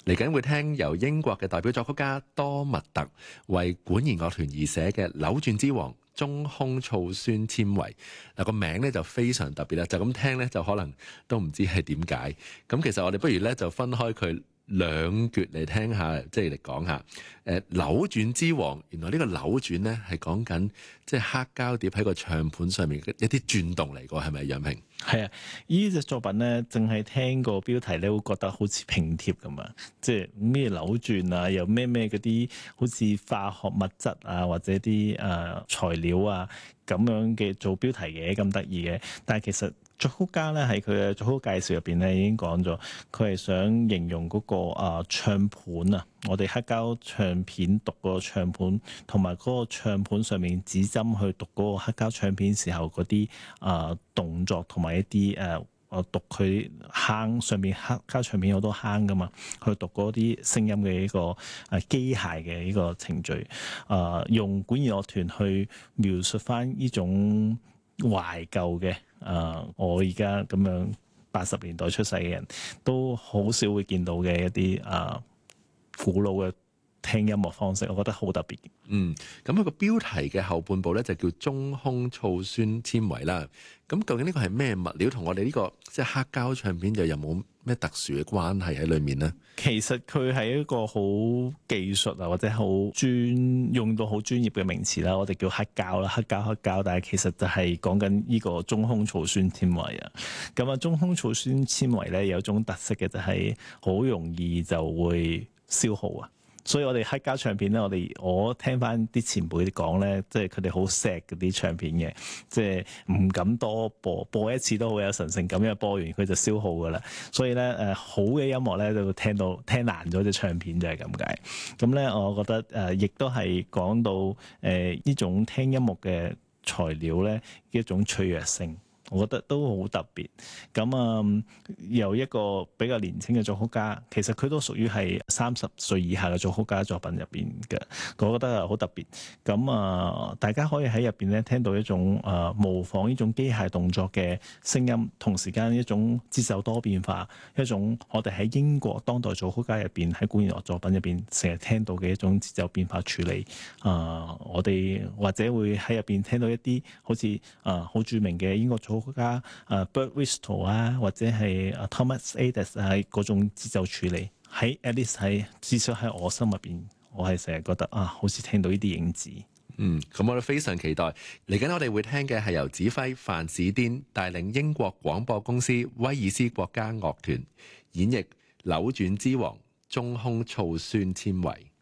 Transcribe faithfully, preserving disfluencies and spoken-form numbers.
嚟緊會聽由英國嘅代表作曲家多密特為管弦樂團而寫嘅《扭轉之王》中空醋酸纖維。嗱，個名咧就非常特別啦，就咁聽咧就可能都唔知係點解。咁其實我哋不如咧就分開佢兩橛嚟聽下，即係嚟講下。誒，扭轉之王，原來呢個扭轉咧係講緊即係黑膠碟喺個唱盤上面一啲轉動嚟過，係咪楊平？ 係啊，呢隻作品咧，淨係聽個標題咧，會覺得好似拼貼咁啊！即係咩扭轉啊，又咩咩嗰啲好似化學物質啊，或者啲誒、呃、材料啊咁樣嘅做標題嘅，咁得意嘅。但係其實作曲家咧喺佢嘅作曲介紹入邊咧已經講咗，佢係想形容嗰、嗰個啊、呃、唱盤啊，我哋黑膠唱片讀嗰個唱盤，同埋嗰個唱盤上面指針去讀嗰個黑膠唱片時候嗰啲啊動作，同埋一啲誒我讀佢坑上面黑膠唱片好多坑噶嘛，去讀嗰啲聲音嘅呢個誒機械嘅呢個程序，啊、呃、用管弦樂團去描述翻呢種懷舊嘅。誒、呃，我而家咁樣八十年代出世嘅人都好少會見到嘅一啲誒、呃、古老嘅聽音樂方式，我覺得好特別。 嗯，咁佢個標題嘅後半部咧就叫中空醋酸纖維啦。咁究竟呢個係咩物料？同我哋呢、這個即係黑膠唱片又有冇咩特殊嘅關係喺裏面呢？ 其實佢係一個好技術啊，或者好專用到好專業嘅名詞啦。我哋叫黑膠啦，黑膠黑膠，但係其實就係講緊呢個中空醋酸纖維啊。咁啊，中空醋酸纖維咧有一種特色嘅就係好容易就會消耗啊。所以我哋黑膠唱片咧，我哋我聽翻啲前輩講咧，即係佢哋好錫嗰啲唱片嘅，即係唔敢多播，播一次都好有神聖感，因為播完佢就消耗噶啦。所以咧，誒、呃、好嘅音樂咧，就會聽到聽爛咗隻唱片就係咁解。咁咧，我覺得誒、呃，亦都係講到誒呢、呃、種聽音樂嘅材料咧一種脆弱性。我覺得都好特別，咁啊、嗯，由一個比較年輕嘅作曲家，其實佢都屬於係三十歲以下嘅作曲家作品入邊嘅，我覺得係好特別。咁啊，大家可以喺入邊咧聽到一種啊、呃、模仿呢種機械動作嘅聲音，同時間一種節奏多變化，一種我哋喺英國當代作曲家入邊喺管弦樂作品入邊成日聽到嘅一種節奏變化處理。啊、呃，我哋或者會喺入邊聽到一啲好似啊好著名嘅英國作曲家啊 Bert Whistle 啊，或者係 Thomas Adès 啊，嗰種節奏處理喺 at least 喺至少喺我心入邊，我係成日覺得啊，好似聽到呢啲影子。 嗯，咁我哋非常期待嚟緊，我哋會聽嘅係由指揮范史顛帶領英國廣播公司威爾斯國家樂團演繹《扭轉之王》中空醋酸纖維。